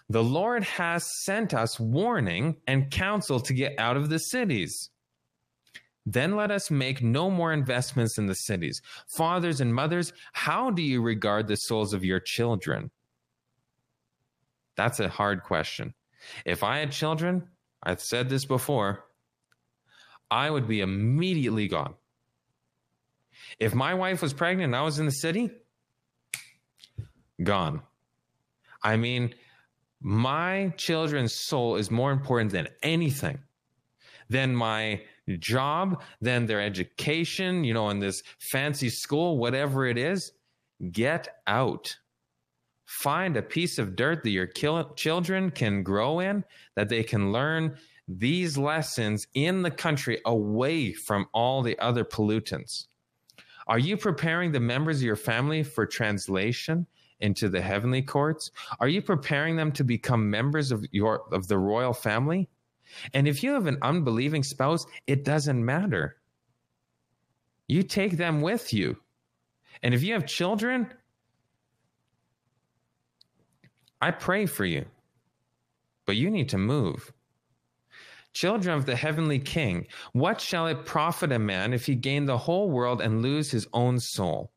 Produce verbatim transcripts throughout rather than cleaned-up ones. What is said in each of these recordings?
The Lord has sent us warning and counsel to get out of the cities. Then let us make no more investments in the cities. Fathers and mothers, how do you regard the souls of your children? That's a hard question. If I had children, I've said this before, I would be immediately gone. If my wife was pregnant and I was in the city, gone. I mean, my children's soul is more important than anything, than my job, than their education, you know, in this fancy school, whatever it is. Get out. Find a piece of dirt that your children can grow in, that they can learn these lessons in the country away from all the other pollutants. Are you preparing the members of your family for translation into the heavenly courts? Are you preparing them to become members of your of the royal family? And if you have an unbelieving spouse, it doesn't matter. You take them with you. And if you have children, I pray for you. But you need to move. Children of the heavenly King, what shall it profit a man if he gain the whole world and lose his own soul?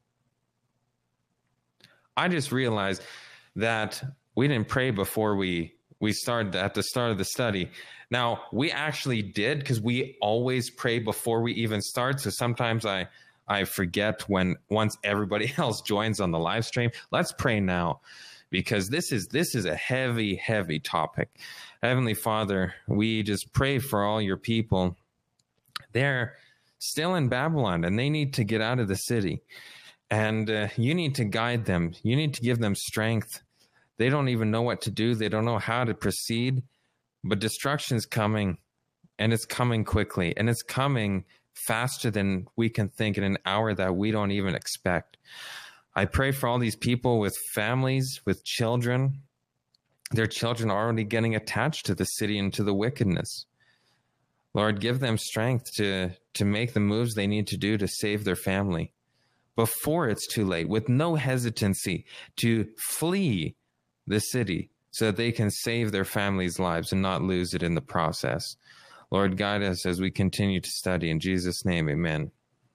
I just realized that we didn't pray before we, we started at the start of the study. Now, we actually did, because we always pray before we even start. So sometimes I, I forget when once everybody else joins on the live stream. Let's pray now, because this is this is a heavy, heavy topic. Heavenly Father, we just pray for all your people. They're still in Babylon, and they need to get out of the city. And uh, you need to guide them. You need to give them strength. They don't even know what to do. They don't know how to proceed. But destruction's coming, and it's coming quickly, and it's coming faster than we can think in an hour that we don't even expect. I pray for all these people with families, with children. Their children are already getting attached to the city and to the wickedness. Lord, give them strength to, to make the moves they need to do to save their family before it's too late, with no hesitancy, to flee the city so that they can save their families' lives and not lose it in the process. Lord, guide us as we continue to study. In Jesus' name, amen.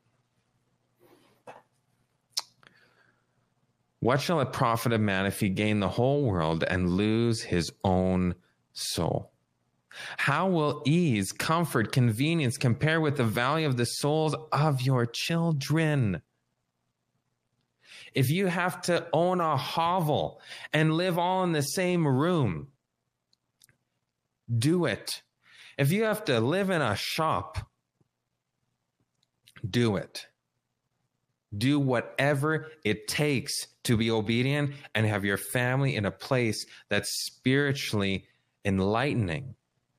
What shall it profit a man if he gain the whole world and lose his own soul? How will ease, comfort, convenience compare with the value of the souls of your children? If you have to own a hovel and live all in the same room, do it. If you have to live in a shop, do it. Do whatever it takes to be obedient and have your family in a place that's spiritually enlightening.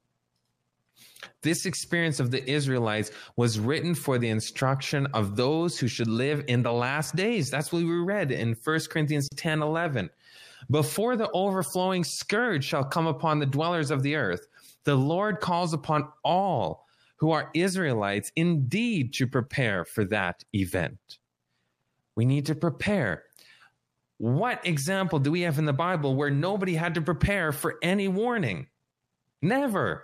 This experience of the Israelites was written for the instruction of those who should live in the last days. That's what we read in First Corinthians ten eleven. Before the overflowing scourge shall come upon the dwellers of the earth, the Lord calls upon all who are Israelites indeed to prepare for that event. We need to prepare. What example do we have in the Bible where nobody had to prepare for any warning? Never.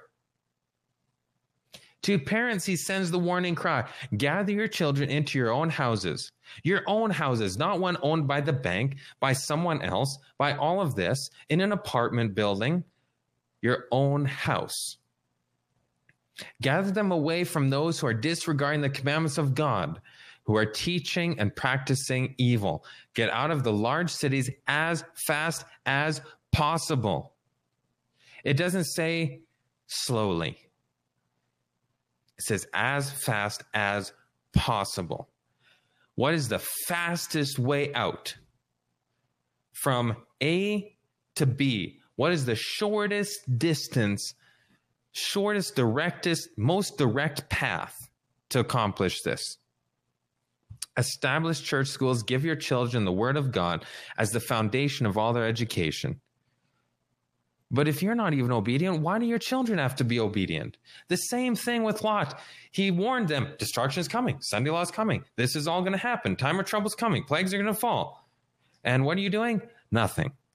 To parents, he sends the warning cry, gather your children into your own houses. Your own houses, not one owned by the bank, by someone else, by all of this, in an apartment building. Your own house. Gather them away from those who are disregarding the commandments of God, who are teaching and practicing evil. Get out of the large cities as fast as possible. It doesn't say slowly. It says as fast as possible. What is the fastest way out? From A to B. What is the shortest distance, shortest, directest, most direct path to accomplish this? Establish church schools. Give your children the word of God as the foundation of all their education. But if you're not even obedient, why do your children have to be obedient? The same thing with Lot. He warned them, destruction is coming. Sunday law is coming. This is all going to happen. Time of trouble is coming. Plagues are going to fall. And what are you doing? Nothing.